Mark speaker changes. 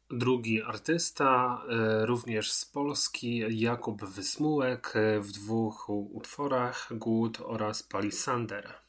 Speaker 1: Drugi artysta, również z Polski, Jakub Wysmułek w dwóch utworach: Głód oraz Palisander.